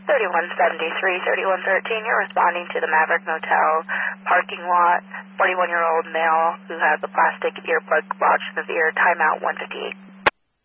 3173, 3113, you're responding to the Maverick Motel parking lot. 41-year-old male who has a plastic earbud lodged in his ear. Timeout 158.